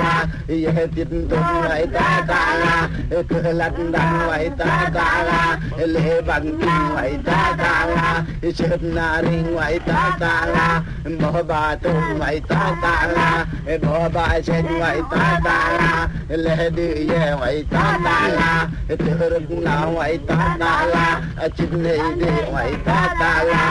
la ye tin tung ngoại ta la cơ lăn đằng ngoại ta la lê bằng kim ngoại ta la chớp na ri ngoại ta la mò ba tung ngoại ta la mò ba chen ngoại ta la lê đi ye ngoại ta la từ rừng nào ngoại ta la chim này đi ngoại ta la